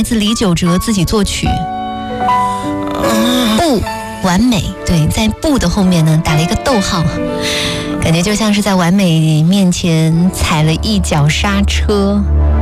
自李玖哲自己作曲。不完美，对，在不的后面呢打了一个逗号，感觉就像是在完美面前踩了一脚刹车。